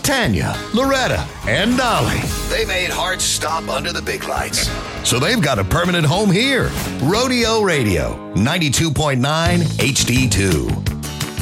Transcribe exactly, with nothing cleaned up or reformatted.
Tanya, Loretta, and Dolly. They made hearts stop under the big lights. So they've got a permanent home here. Rodeo Radio, ninety-two point nine H D two.